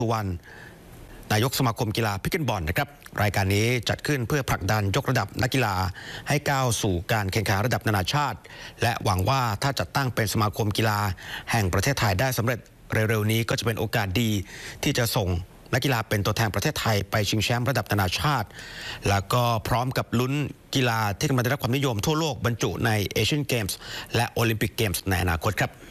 วันนายกสมาคมกีฬาพิกเกิลบอลนะครับรายการนี้จัดขึ้นเพื่อผลักดันยกระดับนักกีฬาให้ก้าวสู่การแข่งขันระดับนานาชาติและหวังว่าถ้าจัดตั้งเป็นสมาคมกีฬาแห่งประเทศไทยได้สำเร็จเร็วๆนี้ก็จะเป็นโอกาสดีที่จะส่งนักกีฬาเป็นตัวแทนประเทศไทยไปชิงแชมป์ระดับนานาชาติแล้วก็พร้อมกับลุ้นกีฬาที่กำลังได้รับความนิยมทั่วโลกบรรจุในเอเชียนเกมส์และโอลิมปิกเกมส์ในอนาคตครับ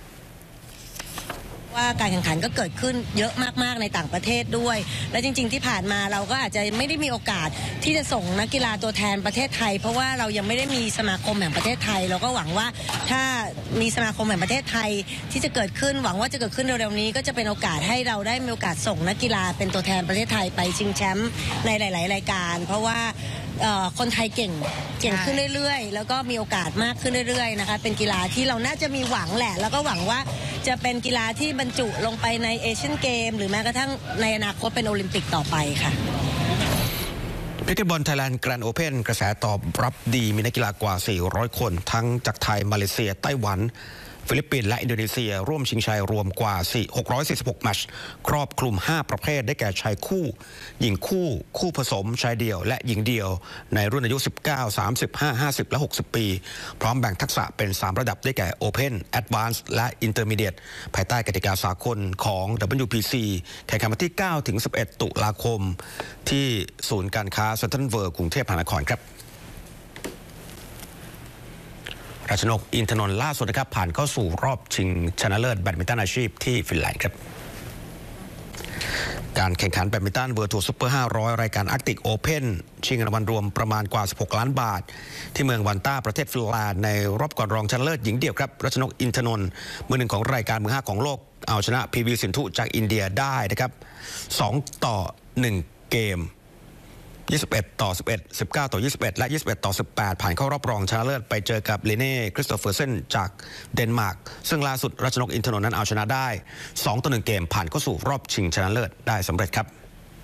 ว่าการแข่งขันก็เกิดขึ้นเยอะมากๆในต่างประเทศด้วยและจริงๆที่ผ่านมาเราก็อาจจะไม่ได้มีโอกาสที่จะส่งนักกีฬาตัวแทนประเทศไทยเพราะว่าเรายังไม่ได้มีสมาคมแห่งประเทศไทยเราก็หวังว่าถ้ามีสมาคมแห่งประเทศไทยที่จะเกิดขึ้นหวังว่าจะเกิดขึ้นเร็วๆนี้ก็จะเป็นโอกาสให้เราได้มีโอกาสส่งนักกีฬาเป็นตัวแทนประเทศไทยไปชิงแชมป์ในหลายๆรายการเพราะว่าคนไทยเก่งขึ้นเรื่อยๆแล้วก็มีโอกาสมากขึ้นเรื่อยๆนะคะเป็นกีฬาที่เราน่าจะมีหวังแหละแล้วก็หวังว่าจะเป็นกีฬาที่บรรจุลงไปในเอเชียนเกมหรือแม้กระทั่งในอนาคตเป็นโอลิมปิกต่อไปค่ะพิกเกิลบอลไทยแลนด์แกรนด์โอเพ่นกระแสตอบรับดีมีนักกีฬากว่า400คนทั้งจากไทยมาเลเซียไต้หวันฟิลิปปินส์และอินโดนีเซียร่วมชิงชัยรวมกว่า646แมตช์ครอบคลุม5ประเภทได้แก่ชายคู่หญิงคู่คู่ผสมชายเดี่ยวและหญิงเดี่ยวในรุ่นอายุ19 35 50และ60ปีพร้อมแบ่งทักษะเป็น3ระดับได้แก่ Open Advanced และ Intermediate ภายใต้กติกาสากลของ WPC แข่งขันวันที่9 ถึง 11 ตุลาคมที่ศูนย์การค้าเซ็นทรัลเวิลด์กรุงเทพมหานครครับรัชนกอินทนนท์ล่าสุดนะครับผ่านเข้าสู่รอบชิงชนะเลิศแบดมินตันอาชีพที่ฟินแลนด์ครับการแข่งขันแบดมินตันเวิร์ทัวร์ซุปเปอร์500รายการอาร์กติกโอเพ่นชิงรางวัลรวมประมาณกว่า16ล้านบาทที่เมืองวันต้าประเทศฟินแลนด์ในรอบก่อนรองชนะเลิศหญิงเดี่ยวครับรัชนกอินทนนท์มือหนึ่งของรายการมือ5ของโลกเอาชนะพีวีสินธุจากอินเดียได้นะครับ2-1เกม21-11 19-21 และ21-18ผ่านเข้ารอบรองชนะเลิศไปเจอกับเลเน่คริสโตเฟอร์เซนจากเดนมาร์กซึ่งล่าสุดรัชนกอินทนนท์นั้นเอาชนะได้2-1เกมผ่านเข้าสู่รอบชิงชนะเลิศได้สำเร็จครับ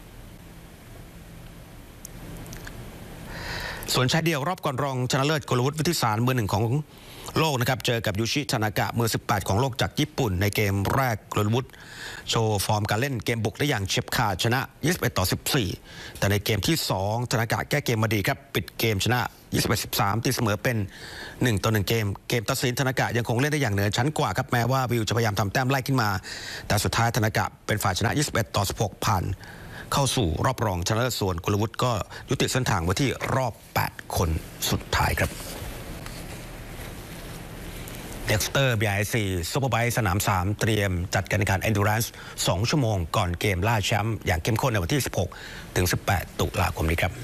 ส่วนชายเดี่ยวรอบก่อนรองชนะเลิศกลวุฒิ วิทิสารมือหนึ่งของโลกนะครับเจอกับยูชิทานากะมือ18ของโลกจากญี่ปุ่นในเกมแรกกลวุฒิโชว์ฟอร์มการเล่นเกมบุกได้อย่างเฉียบขาดชนะ21-14แต่ในเกมที่2ทานากะแก้เกมมาดีครับปิดเกมชนะ21-13ตีเสมอเป็น1-1เกมตัดสินทานากะยังคงเล่นได้อย่างเหนือชั้นกว่าครับแม้ว่าวิวจะพยายามทำแต้มไล่ขึ้นมาแต่สุดท้ายทานากะเป็นฝ่ายชนะ21-16ผ่านเข้าสู่รอบรองชนะเลิศส่วนกลวุฒิก็ยุติเส้นทางไว้ที่รอบ8คนสุดท้ายครับเด็กสเตอร์ BIC ซุปเปอร์ไบค์สนาม3เตรียมจัดการแข่งขัน Endurance 2 ชั่วโมงก่อนเกมล่าแชมป์อย่างเข้มข้นในวันที่16 ถึง 18 ตุลาคมนี้ครับ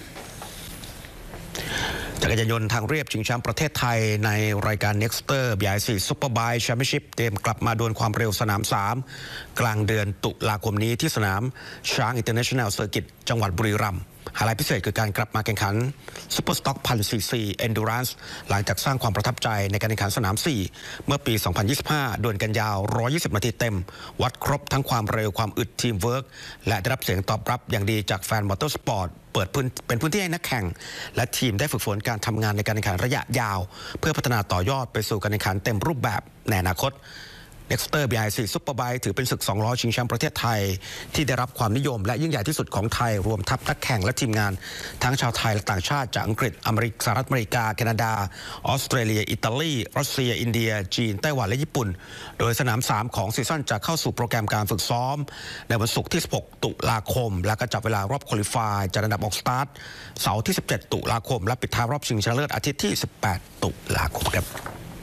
จักรยานยนต์ทางเรียบชิงแชมป์ประเทศไทยในรายการ Nexter BIC Superbike Championship เตรียมกลับมาดวลความเร็วสนาม3กลางเดือนตุลาคมนี้ที่สนามช้าง International Circuit จังหวัดบุรีรัมย์ไฮไลท์พิเศษคือการกลับมาแข่งขัน Super Stock 1000cc Endurance หลังจากสร้างความประทับใจในการแข่งขันสนาม4เมื่อปี 2025 ดวลกันยาว120นาทีเต็มวัดครบทั้งความเร็วความอึดทีมเวิร์กและได้รับเสียงตอบรับอย่างดีจากแฟนมอเตอร์สปอร์ตเป็นพื้นที่ให้นักแข่งและทีมได้ฝึกฝนการทำงานในการแข่งขันระยะยาวเพื่อพัฒนาต่อยอดไปสู่การแข่งขันเต็มรูปแบบในอนาคตNexter BIC Superbike ถือเป็นศึก2ล้อชิงแชมป์ประเทศไทยที่ได้รับความนิยมและยิ่งใหญ่ที่สุดของไทยรวมทัพนักแข่งและทีมงานทั้งชาวไทยและต่างชาติจากอังกฤษสหรัฐอเมริกาแคนาดาออสเตรเลียอิตาลีรัสเซียอินเดียจีนไต้หวันและญี่ปุ่นโดยสนาม3ของซีซั่นจะเข้าสู่โปรแกรมการฝึกซ้อมในวันศุกร์ที่16ตุลาคมและก็จับเวลารอบควอลิฟายจัดอันดับออกสตาร์ทเสาร์ที่17ตุลาคมและปิดท้ายรอบชิงชนะเลิศอาทิตย์ที่18ตุลาคมครับ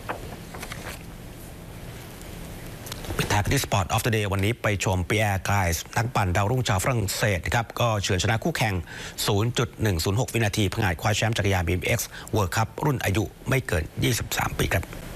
ปิดท้ายที่ Sport of the Day วันนี้ไปชมปีแอร์ไกส์นักปั่นดาวรุ่งชาวฝรั่งเศสนะครับก็เฉือนชนะคู่แข่ง 0.106 วินาทีผงาดคว้าแชมป์จักรยาน BMX World Cup รุ่นอายุไม่เกิน23 ปีครับ